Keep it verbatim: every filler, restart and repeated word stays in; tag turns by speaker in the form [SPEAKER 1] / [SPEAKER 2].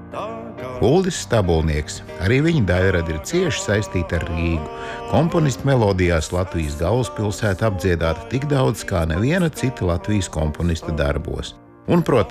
[SPEAKER 1] Uldis Stabulnieks, arī viņa daļrada ir cieši saistīta ar Rīgu. Komponistu melodijās Latvijas galvaspilsēta apdziedāta tik daudz kā neviena cita Latvijas komponista darbos. Un, protams,